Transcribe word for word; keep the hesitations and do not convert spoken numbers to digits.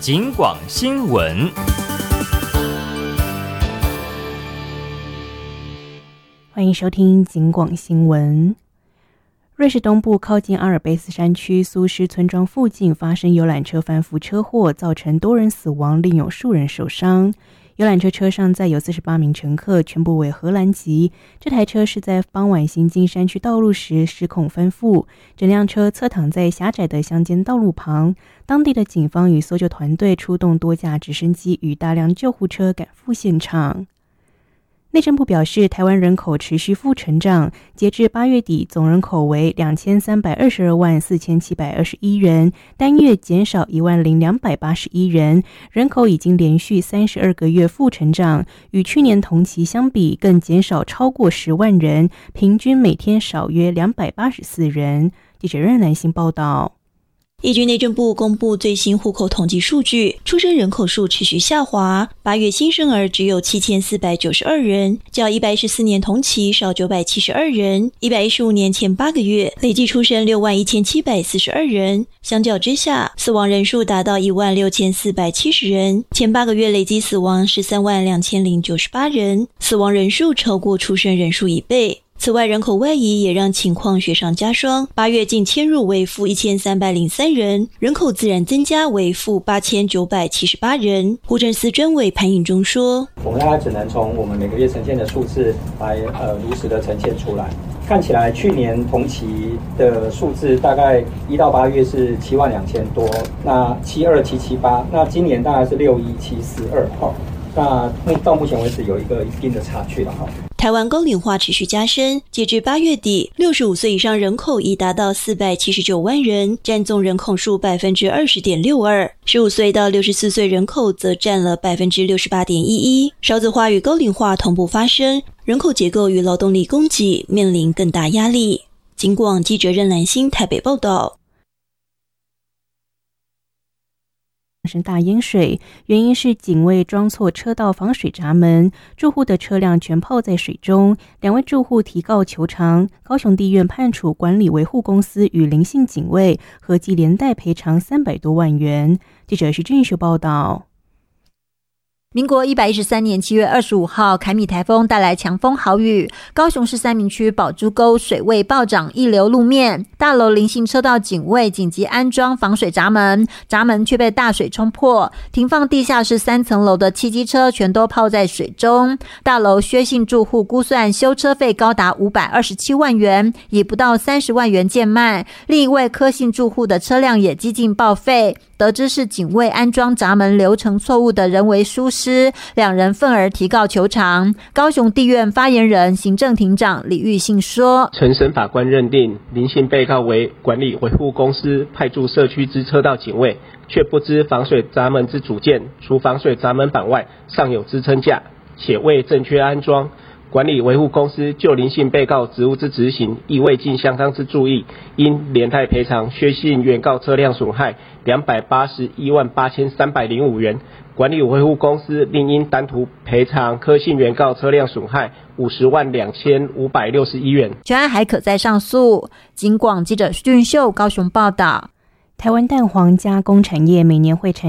警广新闻。 欢迎收听警广新闻。瑞士东部靠近阿尔卑斯山区苏施村庄附近发生游览车翻覆车祸，造成多人死亡，另有数人受伤。游览车车上载有四十八名乘客，全部为荷兰籍。这台车是在傍晚行经山区道路时失控翻覆，整辆车侧躺在狭窄的乡间道路旁。当地的警方与搜救团队出动多架直升机与大量救护车赶赴现场。内政部表示，台湾人口持续负成长，截至八月底，总人口为两千三百二十二万四千七百二十一人，单月减少一万零两百八十一人，人口已经连续三十二个月负成长，与去年同期相比，更减少超过十万人，平均每天少约两百八十四人。记者任兰心报道。 依据内政部公布最新户口统计数据，出生人口数持续下滑，八月新生儿只有七千四百九十二人，较一百一十四年同期少九百七十二人。一百一十五年前八个月累计出生六万一千七百四十二人，相较之下，死亡人数达到一万六千四百七十人，前八个月累计死亡十三万两千零九十八人，死亡人数超过出生人数一倍。此外，人口外移也让情况雪上加霜，八月净迁入为负一千三百零三人，人口自然增加为负八千九百七十八人。户政司专委潘颖中说：“ 我们大概只能从我们每个月呈现的数字来呃如实的呈现出来。看起来去年同期的数字大概一到八月是七万两千多，那七二七七八，那今年大概是六一七四二哈。那到目前为止有一个一定的差距了哈。” 台湾高龄化持续加深，截至八月底，六十五岁以上人口已达到四百七十九万人，占总人口数 百分之二十点六二， 十五岁到六十四岁人口则占了 百分之六十八点一一。少子化与高龄化同步发生，人口结构与劳动力供给面临更大压力。警广记者任兰心台北报道。 是大淹水，原因是警卫装错车道防水闸门，住户的车辆全泡在水中。两位住户提告求偿，高雄地院判处管理维护公司与林姓警卫合计连带赔偿三百多万元。记者徐俊秀报道。 民国一百一十三年七月二十五号，凯米台风带来强风豪雨，高雄市三民区宝珠沟水位暴涨，溢流路面，大楼林姓车道警卫紧急安装防水闸门，闸门却被大水冲破，停放地下室三层楼的汽机车全都泡在水中。大楼薛姓住户估算修车费高达五百二十七万元，以不到三十万元贱卖。另一位柯姓住户的车辆也几近报废，得知是警卫安装闸门流程错误的人为疏失，两人愤而提告求偿。高雄地院发言人行政庭长李玉信说：“ 承审法官认定林姓被告为管理维护公司派驻社区之车道警卫，却不知防水闸门之组件除防水闸门板外尚有支撑架，且未正确安装。管理维护公司就林姓被告职务之执行亦未尽相当之注意，应连带赔偿薛姓原告车辆损害两百八十一万八千三百零五元。管理维护公司另应单独赔偿柯姓原告车辆损害五十万两千五百六十一元。 全案还可再上诉。警广记者徐俊秀高雄报道。 台湾蛋黄加工产业每年会产